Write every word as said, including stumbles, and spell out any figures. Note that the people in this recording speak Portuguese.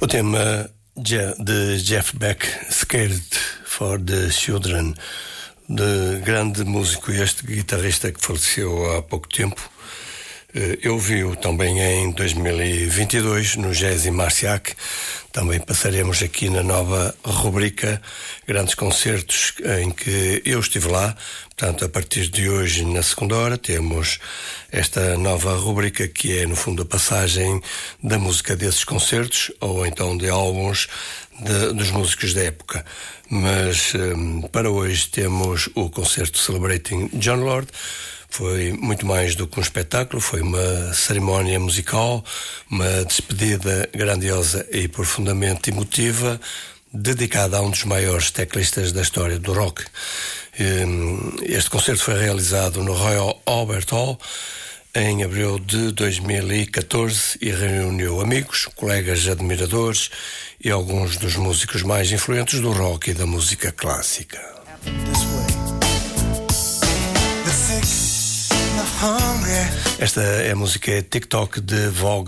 O tema de Jeff Beck, Scared for the Children, de grande músico, este guitarrista que faleceu há pouco tempo. Eu vi-o também em dois mil e vinte e dois no Jazz e Marciac. Também passaremos aqui na nova rubrica Grandes Concertos, em que eu estive lá. Portanto, a partir de hoje, na segunda hora, temos esta nova rubrica que é, no fundo, a passagem da música desses concertos, ou então de álbuns de, dos músicos da época. Mas um, para hoje temos o concerto Celebrating Jon Lord. Foi muito mais do que um espetáculo, foi uma cerimónia musical, uma despedida grandiosa e profundamente emotiva, dedicada a um dos maiores teclistas da história do rock. Este concerto foi realizado no Royal Albert Hall em abril de dois mil e catorze e reuniu amigos, colegas admiradores e alguns dos músicos mais influentes do rock e da música clássica. Esta é a música TikTok de Vogue.